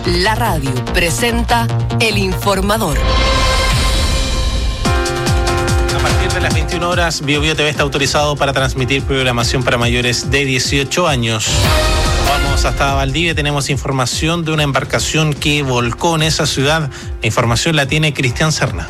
La radio presenta El Informador. A partir de las 21 horas, BioBio TV está autorizado para transmitir programación para mayores de 18 años. Vamos hasta Valdivia, tenemos información de una embarcación que volcó en esa ciudad. La información la tiene Cristian Serna.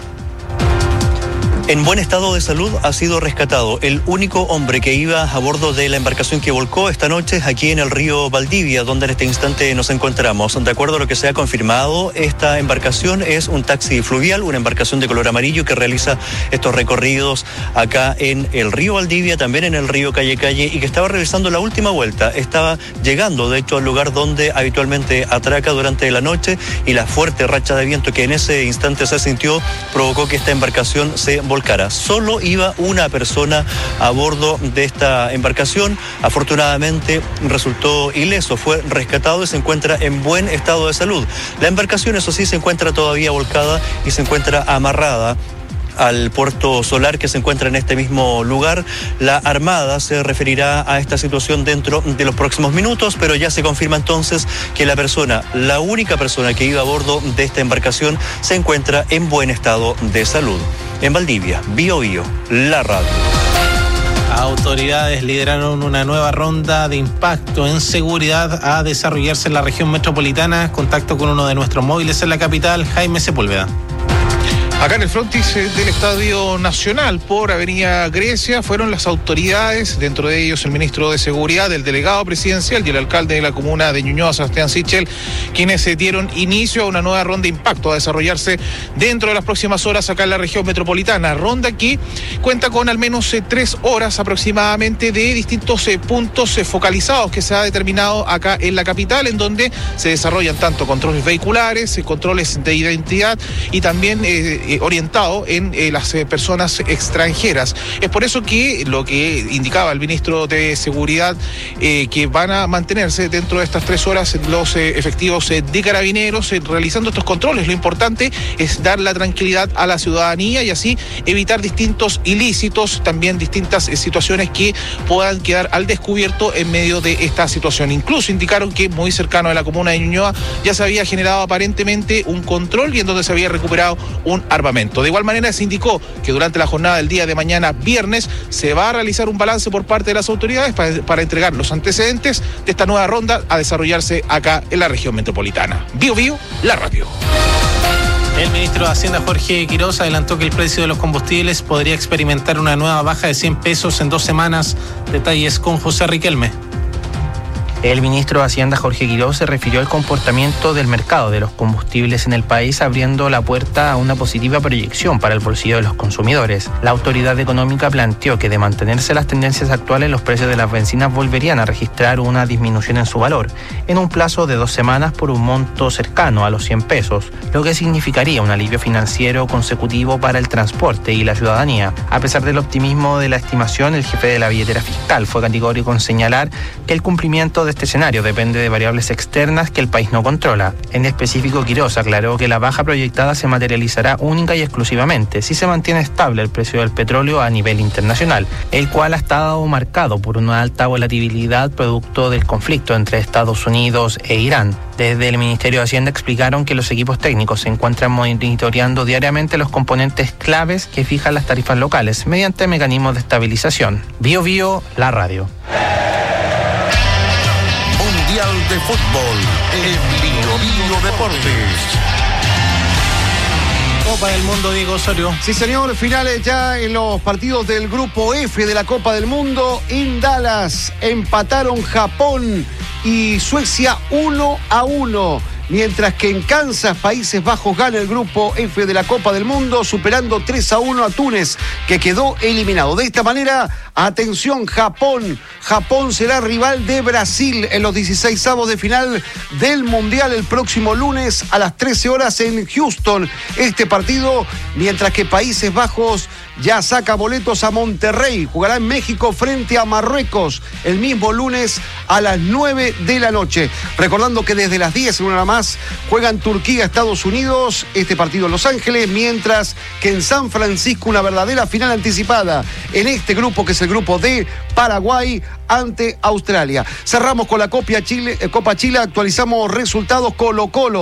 En buen estado de salud ha sido rescatado el único hombre que iba a bordo de la embarcación que volcó esta noche aquí en el río Valdivia, donde en este instante nos encontramos. De acuerdo a lo que se ha confirmado, esta embarcación es un taxi fluvial, una embarcación de color amarillo que realiza estos recorridos acá en el río Valdivia, también en el río Calle y que estaba realizando la última vuelta. Estaba llegando, de hecho, al lugar donde habitualmente atraca durante la noche, y la fuerte racha de viento que en ese instante se sintió provocó que esta embarcación se volcara. Solo iba una persona a bordo de esta embarcación. Afortunadamente resultó ileso, fue rescatado y se encuentra en buen estado de salud. La embarcación, eso sí, se encuentra todavía volcada y se encuentra amarrada al puerto solar que se encuentra en este mismo lugar. La Armada se referirá a esta situación dentro de los próximos minutos, pero ya se confirma entonces que la única persona que iba a bordo de esta embarcación se encuentra en buen estado de salud. En Valdivia, BioBio, la radio. Autoridades lideraron una nueva ronda de impacto en seguridad a desarrollarse en la región metropolitana. Contacto con uno de nuestros móviles en la capital, Jaime Sepúlveda. Acá en el frontis del Estadio Nacional, por Avenida Grecia, fueron las autoridades, dentro de ellos el ministro de Seguridad, el delegado presidencial y el alcalde de la comuna de Ñuñoa, Sebastián Sichel, quienes dieron inicio a una nueva ronda de impacto a desarrollarse dentro de las próximas horas acá en la región metropolitana. Ronda que cuenta con al menos 3 horas aproximadamente de distintos puntos focalizados que se ha determinado acá en la capital, en donde se desarrollan tanto controles vehiculares, controles de identidad y también orientado en las personas extranjeras. Es por eso que lo que indicaba el ministro de Seguridad, que van a mantenerse dentro de estas 3 horas los efectivos de carabineros realizando estos controles. Lo importante es dar la tranquilidad a la ciudadanía y así evitar distintos ilícitos, también distintas situaciones que puedan quedar al descubierto en medio de esta situación. Incluso indicaron que muy cercano a la comuna de Ñuñoa ya se había generado aparentemente un control y en donde se había recuperado un armamento. De igual manera se indicó que durante la jornada del día de mañana, viernes, se va a realizar un balance por parte de las autoridades para entregar los antecedentes de esta nueva ronda a desarrollarse acá en la región metropolitana. BioBio, la radio. El ministro de Hacienda, Jorge Quiroz, adelantó que el precio de los combustibles podría experimentar una nueva baja de 100 pesos en 2 semanas. Detalles con José Riquelme. El ministro de Hacienda, Jorge Quiroz, se refirió al comportamiento del mercado de los combustibles en el país, abriendo la puerta a una positiva proyección para el bolsillo de los consumidores. La autoridad económica planteó que, de mantenerse las tendencias actuales, los precios de las bencinas volverían a registrar una disminución en su valor, en un plazo de 2 semanas por un monto cercano a los 100 pesos, lo que significaría un alivio financiero consecutivo para el transporte y la ciudadanía. A pesar del optimismo de la estimación, el jefe de la billetera fiscal fue categórico en señalar que el cumplimiento de este escenario depende de variables externas que el país no controla. En específico, Quiroz aclaró que la baja proyectada se materializará única y exclusivamente si se mantiene estable el precio del petróleo a nivel internacional, el cual ha estado marcado por una alta volatilidad producto del conflicto entre Estados Unidos e Irán. Desde el Ministerio de Hacienda explicaron que los equipos técnicos se encuentran monitoreando diariamente los componentes claves que fijan las tarifas locales mediante mecanismos de estabilización. BioBio, la radio. De fútbol en BioBio Deportes. Copa del Mundo, Diego Osorio. Sí, señor, finales ya en los partidos del grupo F de la Copa del Mundo. En Dallas empataron Japón y Suecia 1-1. Mientras que en Kansas, Países Bajos gana el grupo F de la Copa del Mundo, superando 3-1 a Túnez, que quedó eliminado. De esta manera, atención, Japón será rival de Brasil en los 16avos de final del Mundial el próximo lunes a las 13 horas en Houston. Este partido, mientras que Países Bajos ya saca boletos a Monterrey, jugará en México frente a Marruecos el mismo lunes a las 9 de la noche. Recordando que desde las 10 en una más juegan Turquía, Estados Unidos, este partido en Los Ángeles, mientras que en San Francisco una verdadera final anticipada en este grupo, que es el grupo de Paraguay ante Australia. Cerramos con la Copa Chile, actualizamos resultados. Colo-Colo